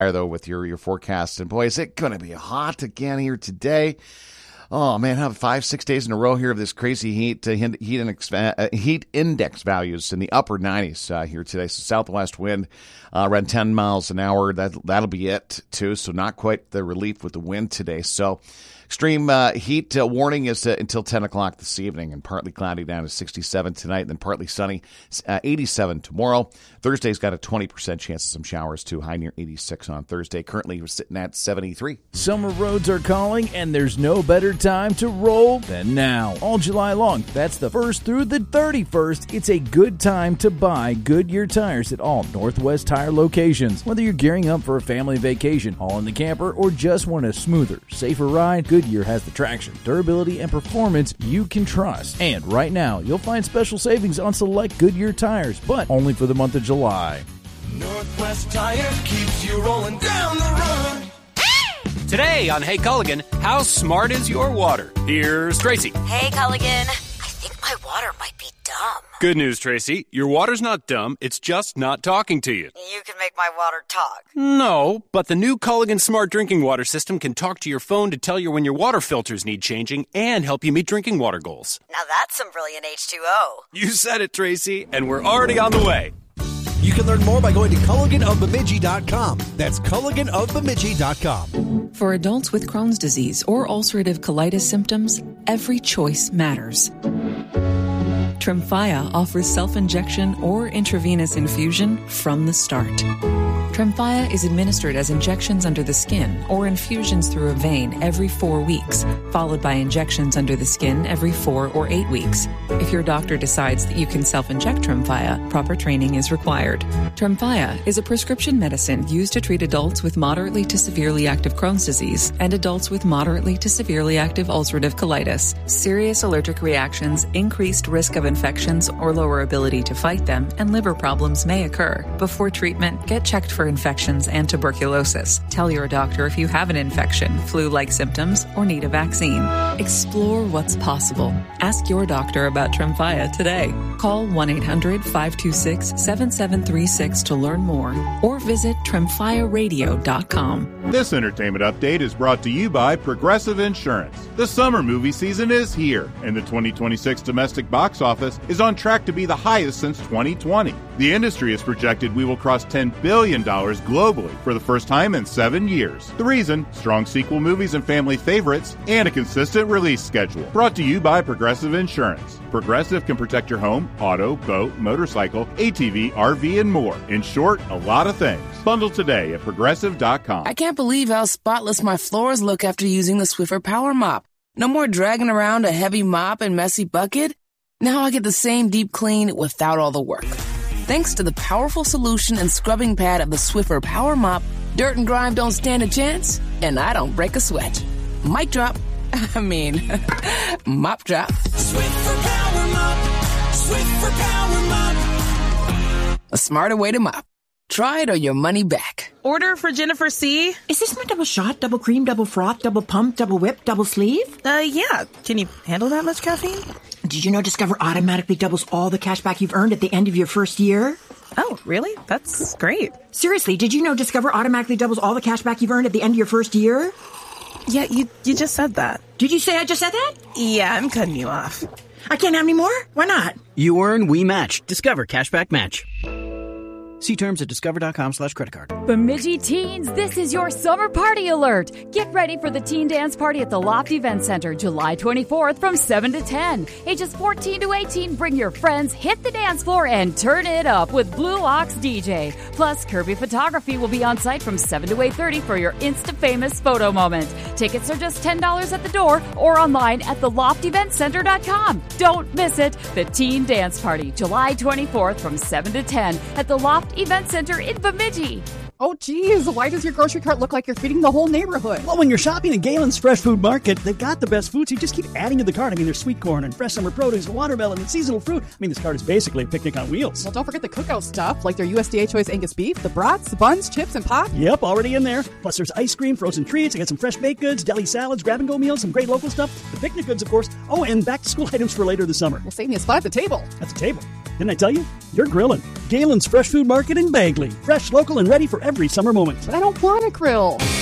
though, with your forecast. And boy, is it going to be hot again here today. Oh man, have 5-6 days in a row here of this crazy heat index values in the upper 90s here today. So southwest wind around 10 miles an hour. That'll be it too. So not quite the relief with the wind today. So extreme heat warning is until 10 o'clock this evening, and partly cloudy down to 67 tonight, and then partly sunny, 87 tomorrow. Thursday's got a 20% chance of some showers too, high near 86 on Thursday. Currently, we're sitting at 73. Summer roads are calling, and there's no better time to roll than now. All July long, that's the 1st through the 31st, it's a good time to buy Goodyear tires at all Northwest Tire locations. Whether you're gearing up for a family vacation, hauling the camper, or just want a smoother, safer ride, Goodyear has the traction, durability, and performance you can trust. And right now, you'll find special savings on select Goodyear tires, but only for the month of July. Northwest Tire keeps you rolling down the road. Today on Hey Culligan, how smart is your water? Here's Tracy. Hey Culligan, I think my water might be dumb. Good news, Tracy. Your water's not dumb. It's just not talking to you. You can make my water talk. No, but the new Culligan Smart Drinking Water System can talk to your phone to tell you when your water filters need changing and help you meet drinking water goals. Now that's some brilliant H2O. You said it, Tracy, and we're already on the way. You can learn more by going to CulliganofBemidji.com. That's CulliganofBemidji.com. For adults with Crohn's disease or ulcerative colitis symptoms, every choice matters. Tremfya offers self-injection or intravenous infusion from the start. Tremfya is administered as injections under the skin or infusions through a vein every 4 weeks, followed by injections under the skin every 4 or 8 weeks. If your doctor decides that you can self-inject Tremfya, proper training is required. Tremfya is a prescription medicine used to treat adults with moderately to severely active Crohn's disease and adults with moderately to severely active ulcerative colitis. Serious allergic reactions, increased risk of infections or lower ability to fight them, and liver problems may occur. Before treatment, get checked for infections and tuberculosis. Tell your doctor if you have an infection, flu-like symptoms, or need a vaccine. Explore what's possible. Ask your doctor about Tremfya today. Call 1-800-526-7736 to learn more, or visit TremfyaRadio.com. This entertainment update is brought to you by Progressive Insurance. The summer movie season is here, and the 2026 domestic box office is on track to be the highest since 2020. The industry has projected we will cross $10 billion globally for the first time in 7 years. The reason? Strong sequel movies and family favorites, and a consistent release schedule. Brought to you by Progressive Insurance. Progressive can protect your home, auto, boat, motorcycle, ATV, RV, and more. In short, a lot of things. Bundle today at Progressive.com. I can't believe how spotless my floors look after using the Swiffer Power Mop. No more dragging around a heavy mop and messy bucket. Now I get the same deep clean without all the work. Thanks to the powerful solution and scrubbing pad of the Swiffer Power Mop, dirt and grime don't stand a chance, and I don't break a sweat. Mic drop. Mop drop. Swiffer Power Mop. Swiffer Power Mop. A smarter way to mop. Try it or your money back. Order for Jennifer C. Is this my double shot, double cream, double froth, double pump, double whip, double sleeve? Yeah. Can you handle that much caffeine? Did you know Discover automatically doubles all the cash back you've earned at the end of your first year? Oh, really? That's great. Seriously, did you know Discover automatically doubles all the cash back you've earned at the end of your first year? Yeah, you just said that. Did you say I just said that? Yeah, I'm cutting you off. I can't have any more? Why not? You earn, we match. Discover Cashback Match. See terms at discover.com/creditcard. Bemidji teens, this is your summer party alert. Get ready for the teen dance party at the Loft Event Center, July 24th from 7 to 10. Ages 14 to 18, bring your friends, hit the dance floor, and turn it up with Blue Ox DJ. Plus, Kirby Photography will be on site from 7 to 8:30 for your Insta-famous photo moment. Tickets are just $10 at the door or online at thelofteventcenter.com. Don't miss it. The Teen Dance Party, July 24th from 7 to 10 at the Loft Event Center in Bemidji. Oh, geez, why does your grocery cart look like you're feeding the whole neighborhood? Well, when you're shopping at Galen's Fresh Food Market, they've got the best foods. You just keep adding to the cart. I mean, there's sweet corn and fresh summer produce, watermelon and seasonal fruit. I mean, this cart is basically a picnic on wheels. Well, don't forget the cookout stuff, like their USDA Choice Angus beef, the brats, the buns, chips, and pop. Yep, already in there. Plus, there's ice cream, frozen treats. I got some fresh baked goods, deli salads, grab-and-go meals, some great local stuff, the picnic goods, of course. Oh, and back-to-school items for later this summer. We'll save me a spot at the table. At the table? Didn't I tell you? You're grilling. Galen's Fresh Food Market in Bagley. Fresh, local, and ready for every summer moment. But I don't want to grill.